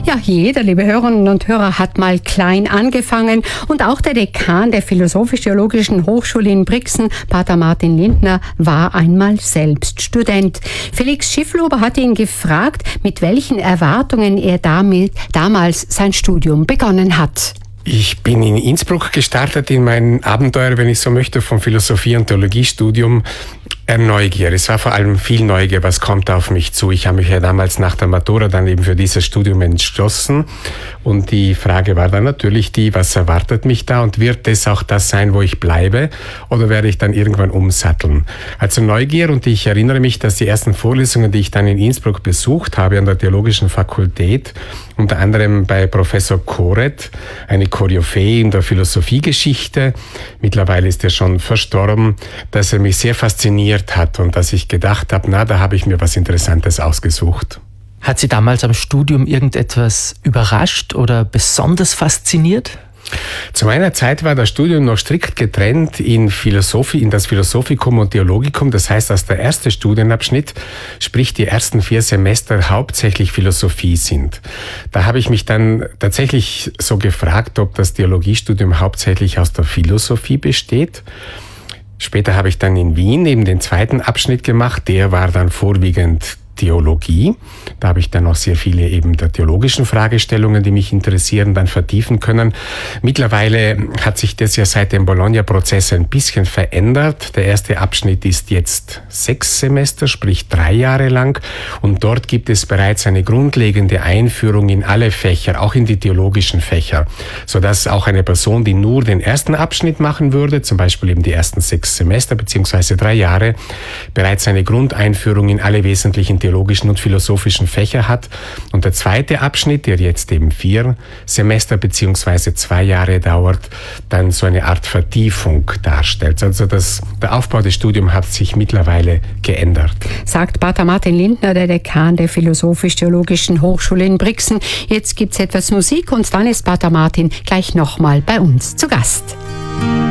Ja, jeder, liebe Hörerinnen und Hörer, hat mal klein angefangen und auch der Dekan der Philosophisch-Theologischen Hochschule in Brixen, Pater Martin Lindner, war einmal selbst Student. Felix Schifflober hat ihn gefragt, mit welchen Erwartungen er damals sein Studium begonnen hat. Ich bin in Innsbruck gestartet in mein Abenteuer, wenn ich so möchte, vom Philosophie- und Theologiestudium. Neugier. Es war vor allem viel Neugier, was kommt auf mich zu. Ich habe mich ja damals nach der Matura dann eben für dieses Studium entschlossen. Und die Frage war dann natürlich die, was erwartet mich da und wird es auch das sein, wo ich bleibe oder werde ich dann irgendwann umsatteln? Also Neugier, und ich erinnere mich, dass die ersten Vorlesungen, die ich dann in Innsbruck besucht habe an der Theologischen Fakultät, unter anderem bei Professor Koret, eine Koryphäe in der Philosophiegeschichte, mittlerweile ist er schon verstorben, dass er mich sehr fasziniert hat und dass ich gedacht habe, da habe ich mir was Interessantes ausgesucht. Hat Sie damals am Studium irgendetwas überrascht oder besonders fasziniert? Zu meiner Zeit war das Studium noch strikt getrennt in das Philosophikum und Theologikum. Das heißt, dass der erste Studienabschnitt, sprich die ersten 4 Semester, hauptsächlich Philosophie sind. Da habe ich mich dann tatsächlich so gefragt, ob das Theologiestudium hauptsächlich aus der Philosophie besteht. Später habe ich dann in Wien eben den zweiten Abschnitt gemacht. Der war dann vorwiegend Theologie. Da habe ich dann auch sehr viele eben der theologischen Fragestellungen, die mich interessieren, dann vertiefen können. Mittlerweile hat sich das ja seit dem Bologna-Prozess ein bisschen verändert. Der erste Abschnitt ist jetzt 6 Semester, sprich 3 Jahre lang. Und dort gibt es bereits eine grundlegende Einführung in alle Fächer, auch in die theologischen Fächer, sodass auch eine Person, die nur den ersten Abschnitt machen würde, zum Beispiel eben die ersten 6 Semester bzw. 3 Jahre, bereits eine Grundeinführung in alle wesentlichen theologischen und philosophischen Fächer hat. Und der zweite Abschnitt, der jetzt eben 4 Semester bzw. 2 Jahre dauert, dann so eine Art Vertiefung darstellt. Also der Aufbau des Studiums hat sich mittlerweile geändert. Sagt Pater Martin Lindner, der Dekan der Philosophisch-Theologischen Hochschule in Brixen. Jetzt gibt's etwas Musik und dann ist Pater Martin gleich nochmal bei uns zu Gast.